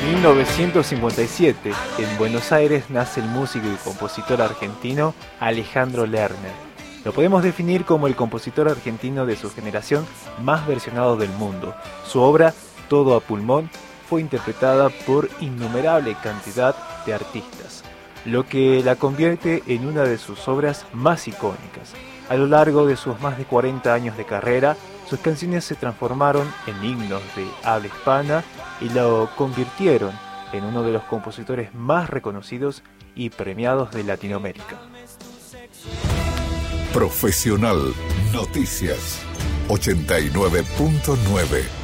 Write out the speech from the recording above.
1957, en Buenos Aires nace el músico y compositor argentino Alejandro Lerner. Lo podemos definir como el compositor argentino de su generación más versionado del mundo. Su obra, Todo a pulmón, fue interpretada por innumerable cantidad de artistas, lo que la convierte en una de sus obras más icónicas. A lo largo de sus más de 40 años de carrera, sus canciones se transformaron en himnos de habla hispana y lo convirtieron en uno de los compositores más reconocidos y premiados de Latinoamérica. Profesional Noticias 89.9